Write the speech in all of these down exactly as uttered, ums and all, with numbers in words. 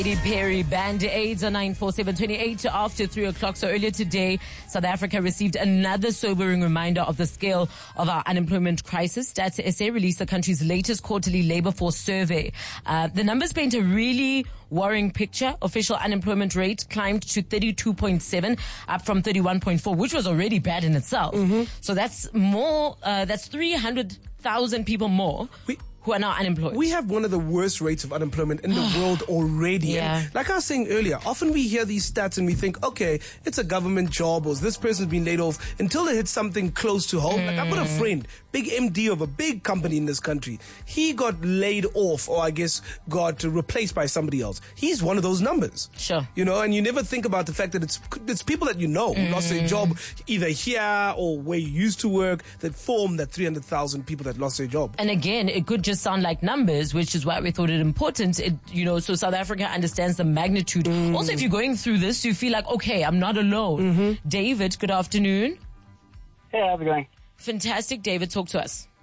Katy Perry, Band-Aids on nine four seven, twenty-eight after three o'clock. So earlier today, South Africa received another sobering reminder of the scale of our unemployment crisis. Stats S A released the country's latest quarterly labor force survey. Uh, the numbers paint a really worrying picture. Official unemployment rate climbed to thirty-two point seven, up from thirty-one point four, which was already bad in itself. Mm-hmm. So that's more, uh, that's three hundred thousand people more. We- who are now unemployed. We have one of the worst rates of unemployment in the world already. Yeah. And like I was saying earlier, often we hear these stats and we think, okay, it's a government job or this person's been laid off until they hit something close to home. Mm. Like I've got a friend, big M D of a big company in this country. He got laid off, or I guess got replaced by somebody else. He's one of those numbers. Sure. You know, and you never think about the fact that it's it's people that you know who mm. lost their job either here or where you used to work that form that three hundred thousand people that lost their job. And again, it could just sound like numbers, which is why we thought it important. It, you know, so South Africa understands the magnitude. Mm. Also, if you're going through this, you feel like, okay, I'm not alone. Mm-hmm. David, good afternoon. Hey, how's it going? Fantastic. David, talk to us.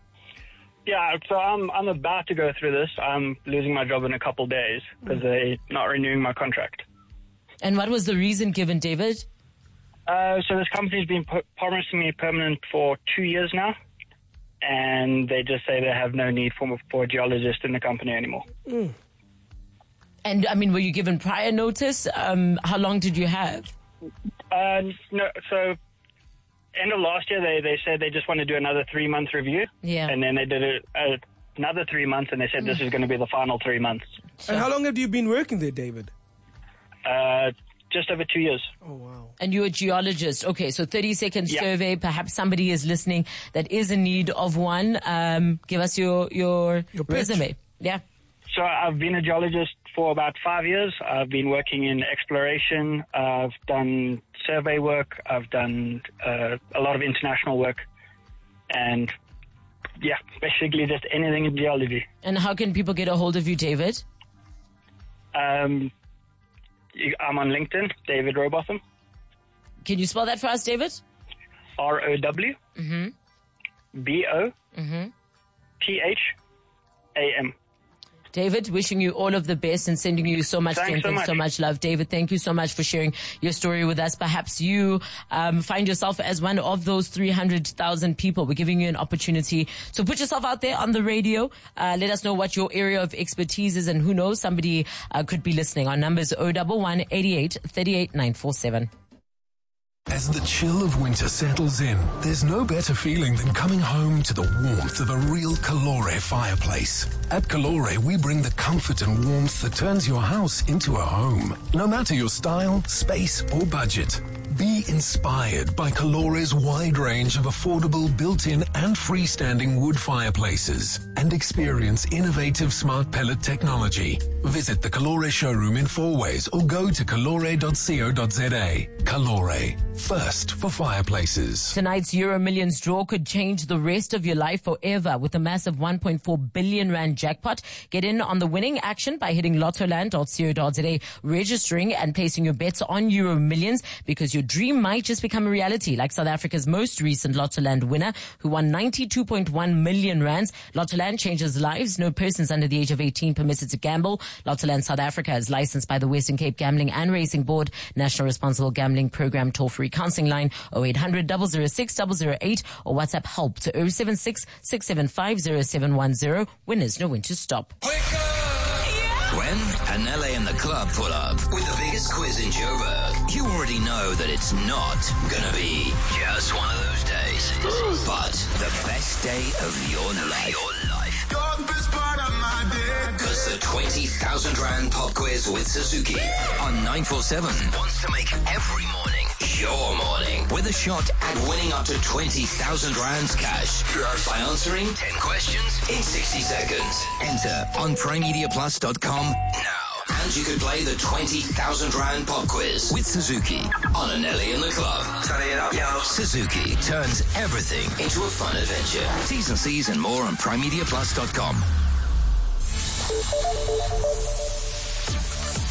Yeah, so I'm I'm about to go through this. I'm losing my job in a couple days because they're not renewing my contract. And what was the reason given, David? Uh, so this company's been p- promising me permanent for two years now. And they just say they have no need for, for a geologist in the company anymore. Mm. And, I mean, were you given prior notice? Um, how long did you have? Uh, no, so end of last year, they, they said they just want to do another three-month review. Yeah. And then they did it, uh, another three months, and they said mm. this is going to be the final three months. So. And how long have you been working there, David? Uh, just over two years. Oh, wow. And you're a geologist. Okay, so thirty second yeah. survey. Perhaps somebody is listening that is in need of one. Um, give us your, your, your resume. Yeah. So I've been a geologist for about five years. I've been working in exploration. I've done survey work. I've done uh, a lot of international work. And, yeah, basically just anything in geology. And how can people get a hold of you, David? Um... I'm on LinkedIn, David Robotham. Can you spell that for us, David? R O W Mm-hmm. B O Mm-hmm. T H A M. David, wishing you all of the best and sending you so much Thanks strength so and much. so much love. David, thank you so much for sharing your story with us. Perhaps you um, find yourself as one of those three hundred thousand people. We're giving you an opportunity. So put yourself out there on the radio. Uh, let us know what your area of expertise is, and who knows, somebody uh, could be listening. Our number is zero one one, eighty-eight, thirty-eight, nine four seven. As the chill of winter settles in, there's no better feeling than coming home to the warmth of a real Calore fireplace. At Calore, we bring the comfort and warmth that turns your house into a home, no matter your style, space, or budget. Be inspired by Calore's wide range of affordable built-in and freestanding wood fireplaces and experience innovative smart pellet technology. Visit the Calore showroom in Fourways or go to calore dot co dot za. Calore, first for fireplaces. Tonight's Euro Millions draw could change the rest of your life forever with a massive one point four billion rand jackpot. Get in on the winning action by hitting lottoland dot co dot za, registering and placing your bets on Euro Millions, because your dream might just become a reality, like South Africa's most recent Lottoland winner, who won ninety-two point one million rands. Lottoland changes lives. No persons under the age of eighteen permitted to gamble. Lottoland South Africa is licensed by the Western Cape Gambling and Racing Board. National Responsible Gambling Program toll-free counseling line oh eight hundred, double oh six, double oh eight or WhatsApp help to oh seven six, six seven five, oh seven one oh. Winners know when to stop. When Anele and the club pull up with the biggest quiz in Joburg, you already know that it's not gonna be just one of those days, but the best day of your life. Your life. Because the twenty thousand rand pop quiz with Suzuki on nine four seven wants to make every morning your morning with a shot at winning up to twenty thousand rands cash by answering ten questions in sixty seconds. Enter on prime media plus dot com now. And you could play the twenty thousand rand pop quiz with Suzuki on Anele and the Club. Turn it up, yo. Suzuki turns everything into a fun adventure. T's and C's and more on prime media plus dot com.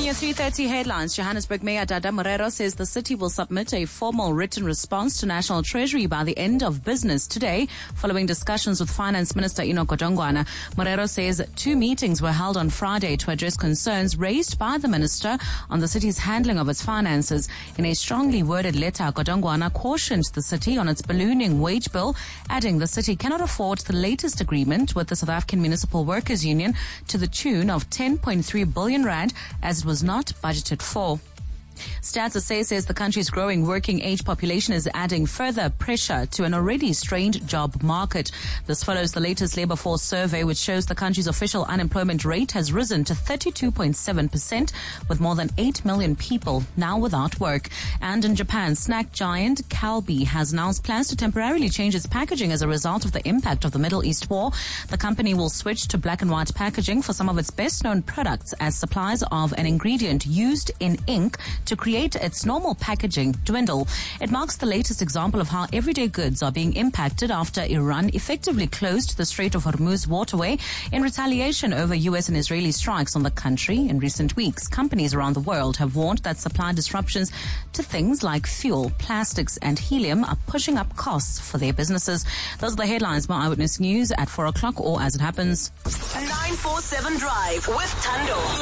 In your three thirty headlines, Johannesburg Mayor Dada Morero says the city will submit a formal written response to National Treasury by the end of business today, following discussions with Finance Minister Enoch Godongwana. Morero says two meetings were held on Friday to address concerns raised by the minister on the city's handling of its finances. In a strongly worded letter, Godongwana cautioned the city on its ballooning wage bill, adding the city cannot afford the latest agreement with the South African Municipal Workers Union to the tune of ten point three billion rand, as it was not budgeted for. Stats S A says the country's growing working age population is adding further pressure to an already strained job market. This follows the latest labor force survey, which shows the country's official unemployment rate has risen to thirty-two point seven percent, with more than eight million people now without work. And in Japan, snack giant Calbee has announced plans to temporarily change its packaging as a result of the impact of the Middle East war. The company will switch to black and white packaging for some of its best-known products as supplies of an ingredient used in ink to create its normal packaging dwindle. It marks the latest example of how everyday goods are being impacted after Iran effectively closed the Strait of Hormuz waterway in retaliation over U S and Israeli strikes on the country. In recent weeks, companies around the world have warned that supply disruptions to things like fuel, plastics, and helium are pushing up costs for their businesses. Those are the headlines by Eyewitness News at four o'clock or as it happens. nine four seven Drive with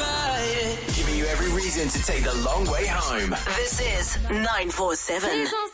Tando. Giving you every reason to take the long way home. This is nine four seven.